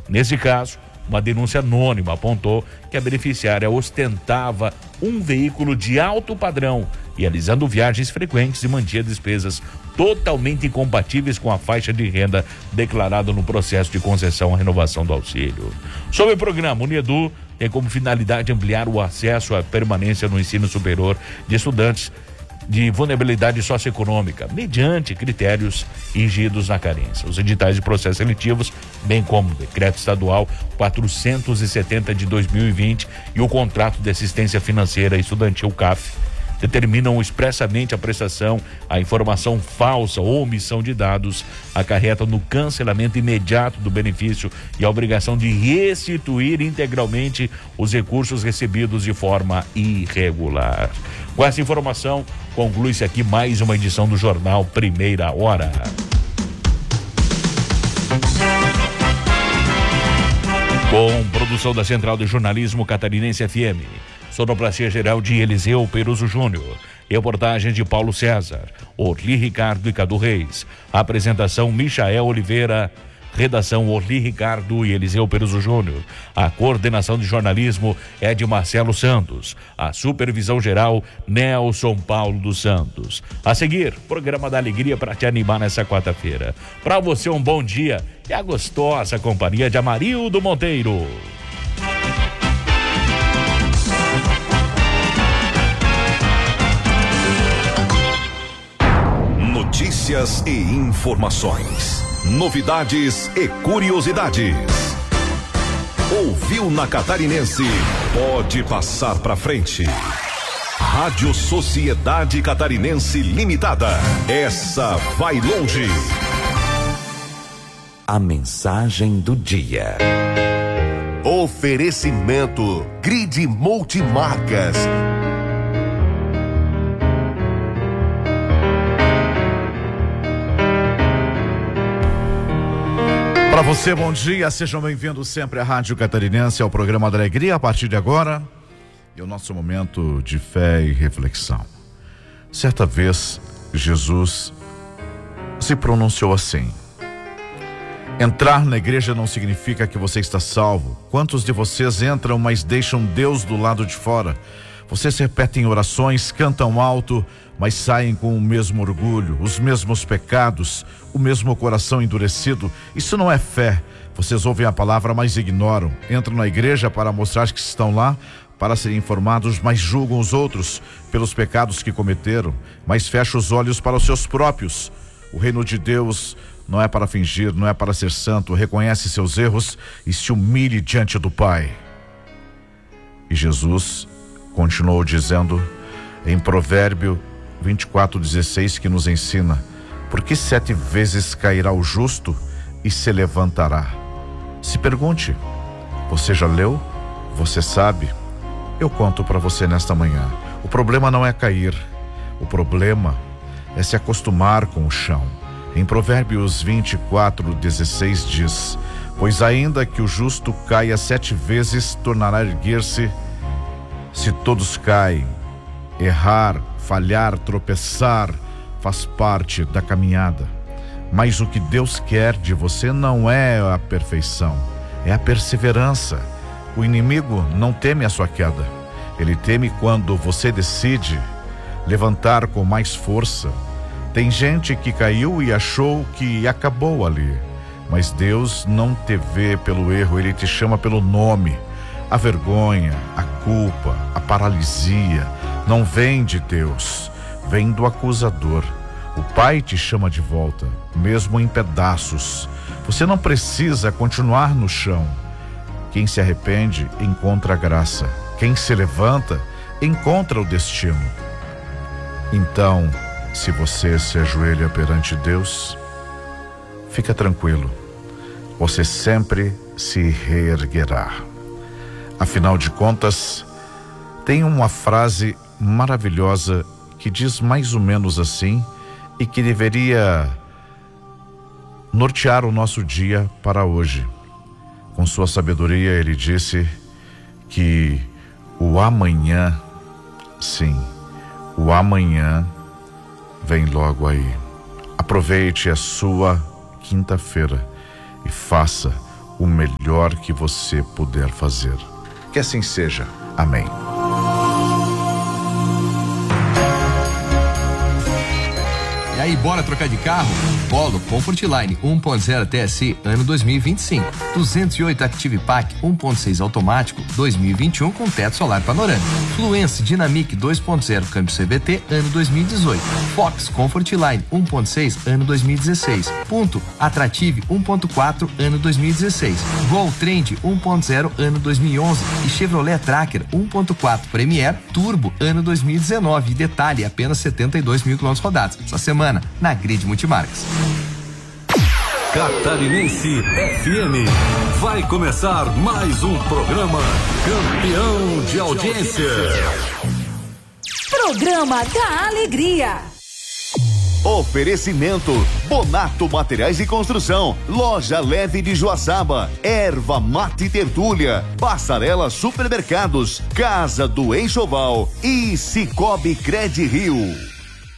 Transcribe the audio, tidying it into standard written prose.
Nesse caso, uma denúncia anônima apontou que a beneficiária ostentava um veículo de alto padrão, realizando viagens frequentes e mantinha despesas totalmente incompatíveis com a faixa de renda declarada no processo de concessão à renovação do auxílio. Sobre o programa, o UNIEDU tem como finalidade ampliar o acesso à permanência no ensino superior de estudantes de vulnerabilidade socioeconômica, mediante critérios rigidos na carência. Os editais de processos seletivos, bem como o Decreto Estadual 470 de 2020 e o Contrato de Assistência Financeira Estudantil CAF, determinam expressamente a prestação, a informação falsa ou omissão de dados acarreta no cancelamento imediato do benefício e a obrigação de restituir integralmente os recursos recebidos de forma irregular. Com essa informação, conclui-se aqui mais uma edição do Jornal Primeira Hora. Com produção da Central de Jornalismo Catarinense FM. Sonoplastia geral de Eliseu Peruso Júnior. Reportagem de Paulo César, Orli Ricardo e Cadu Reis. Apresentação Michael Oliveira. Redação Orli Ricardo e Eliseu Peruso Júnior. A coordenação de jornalismo é de Marcelo Santos. A supervisão geral, Nelson Paulo dos Santos. A seguir, programa da alegria para te animar nessa quarta-feira. Para você um bom dia e a gostosa companhia de Amarildo Monteiro. Notícias e informações. Novidades e curiosidades. Ouviu na Catarinense? Pode passar pra frente. Rádio Sociedade Catarinense Limitada. Essa vai longe. A mensagem do dia. Oferecimento Grid Multimarcas. Para você, bom dia, sejam bem-vindos sempre à Rádio Catarinense, ao programa da Alegria. A partir de agora, é o nosso momento de fé e reflexão. Certa vez, Jesus se pronunciou assim: entrar na igreja não significa que você está salvo. Quantos de vocês entram, mas deixam Deus do lado de fora? Vocês repetem orações, cantam alto, mas saem com o mesmo orgulho, os mesmos pecados, o mesmo coração endurecido. Isso não é fé. Vocês ouvem a palavra, mas ignoram. Entram na igreja para mostrar que estão lá, para serem informados, mas julgam os outros pelos pecados que cometeram, mas fecham os olhos para os seus próprios. O reino de Deus não é para fingir, não é para ser santo. Reconhece seus erros e se humilhe diante do Pai. E Jesus continuou dizendo em Provérbio 24:16, que nos ensina: por que 7 vezes cairá o justo e se levantará? Se pergunte: você já leu? Você sabe? Eu conto para você nesta manhã. O problema não é cair, o problema é se acostumar com o chão. Em Provérbios 24:16 diz: pois ainda que o justo caia 7 vezes, tornará a erguer-se. Se todos caem, errar, falhar, tropeçar, faz parte da caminhada. Mas o que Deus quer de você não é a perfeição, é a perseverança. O inimigo não teme a sua queda. Ele teme quando você decide levantar com mais força. Tem gente que caiu e achou que acabou ali. Mas Deus não te vê pelo erro, Ele te chama pelo nome. A vergonha, a culpa, a paralisia não vem de Deus, vem do acusador. O Pai te chama de volta, mesmo em pedaços. Você não precisa continuar no chão. Quem se arrepende encontra a graça. Quem se levanta encontra o destino. Então, se você se ajoelha perante Deus, fica tranquilo. Você sempre se reerguerá. Afinal de contas, tem uma frase maravilhosa que diz mais ou menos assim e que deveria nortear o nosso dia para hoje. Com sua sabedoria, ele disse que o amanhã, sim, o amanhã vem logo aí. Aproveite a sua quinta-feira e faça o melhor que você puder fazer. Que assim seja. Amém. E aí, bora trocar de carro? Polo Comfortline 1.0 TSI ano 2025. 208 Active Pack 1.6 automático 2021 com teto solar panorâmico. Fluence Dynamic 2.0 câmbio CVT ano 2018. Fox Comfortline 1.6 ano 2016. Punto Attractive 1.4 ano 2016. Gol Trend 1.0 ano 2011 e Chevrolet Tracker 1.4 Premier Turbo ano 2019. E detalhe, apenas 72 mil quilômetros rodados. Essa semana na Grid Multimarcas. Catarinense FM. Vai começar mais um programa campeão de audiência. Programa da Alegria. Oferecimento Bonato Materiais de Construção, Loja Leve de Joaçaba, Erva Mate Tertúlia, Passarela Supermercados, Casa do Enxoval e Cicobi Cred Rio.